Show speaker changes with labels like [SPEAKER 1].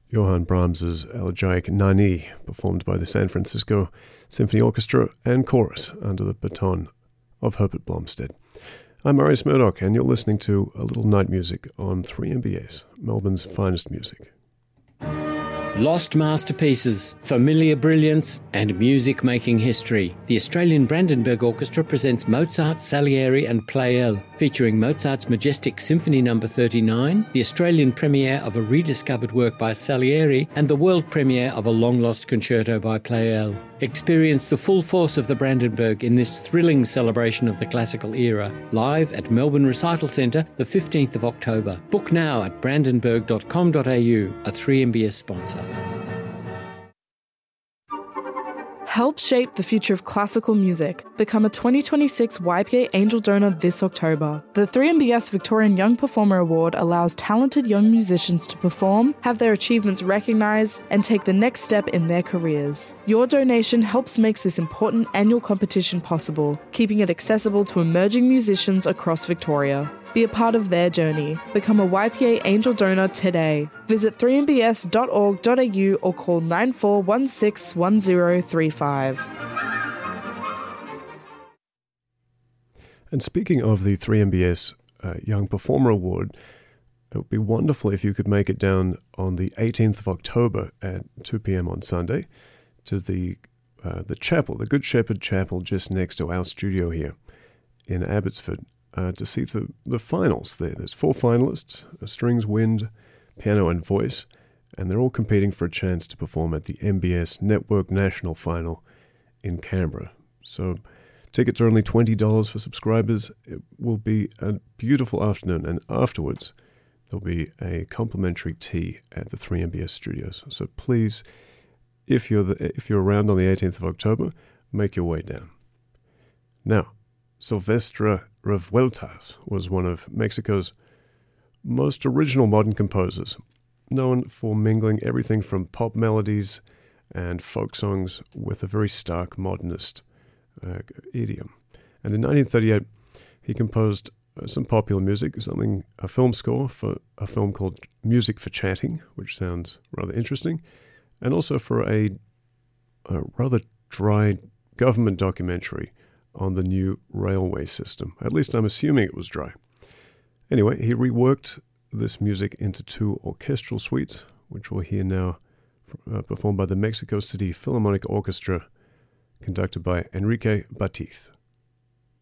[SPEAKER 1] Johann Brahms's elegiac Nani, performed by the San Francisco Symphony Orchestra and Chorus under the baton of Herbert Blomstead. I'm Marius Murdoch, and you're listening to A Little Night Music on 3MBS, Melbourne's finest music.
[SPEAKER 2] Lost masterpieces, familiar brilliance, and music-making history. The Australian Brandenburg Orchestra presents Mozart, Salieri and Pleyel, featuring Mozart's majestic Symphony No. 39, the Australian premiere of a rediscovered work by Salieri, and the world premiere of a long-lost concerto by Pleyel. Experience the full force of the Brandenburg in this thrilling celebration of the classical era, live at Melbourne Recital Centre, the 15th of October. Book now at brandenburg.com.au, a 3MBS sponsor.
[SPEAKER 3] Help shape the future of classical music. Become a 2026 YPA Angel Donor this October. The 3MBS Victorian Young Performer Award allows talented young musicians to perform, have their achievements recognised, and take the next step in their careers. Your donation helps make this important annual competition possible, keeping it accessible to emerging musicians across Victoria. Be a part of their journey. Become a YPA Angel Donor today. Visit 3mbs.org.au or call 94161035.
[SPEAKER 1] And speaking of the 3MBS Young Performer Award, it would be wonderful if you could make it down on the 18th of October at 2 p.m. on Sunday to the chapel, the Good Shepherd Chapel, just next to our studio here in Abbotsford. To see the finals there. There's 4 finalists, strings, wind, piano and voice, and they're all competing for a chance to perform at the MBS Network National Final in Canberra. So tickets are only $20 for subscribers. It will be a beautiful afternoon, and afterwards there'll be a complimentary tea at the 3MBS studios. So please, if you're around on the 18th of October, make your way down. Now, Silvestre Revueltas was one of Mexico's most original modern composers, known for mingling everything from pop melodies and folk songs with a very stark modernist idiom. And in 1938, he composed some popular music, a film score for a film called Music for Chatting, which sounds rather interesting, and also for a rather dry government documentary on the new railway system. At least I'm assuming it was dry. Anyway, he reworked this music into 2 orchestral suites, which we'll hear now performed by the Mexico City Philharmonic Orchestra, conducted by Enrique Batiz.